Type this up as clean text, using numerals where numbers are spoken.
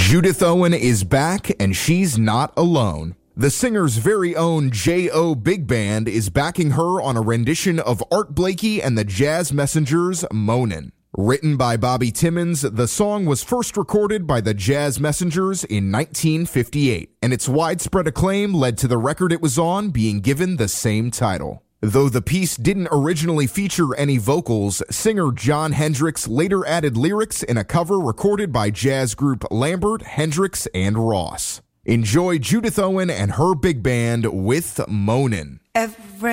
Judith Owen is back, and she's not alone. The singer's very own J.O. Big Band is backing her on a rendition of Art Blakey and the Jazz Messengers' Moanin'. Written by Bobby Timmons, the song was first recorded by the Jazz Messengers in 1958, and its widespread acclaim led to the record it was on being given the same title. Though the piece didn't originally feature any vocals, singer Jon Hendricks later added lyrics in a cover recorded by jazz group Lambert, Hendricks, and Ross. Enjoy Judith Owen and her big band with Moanin'.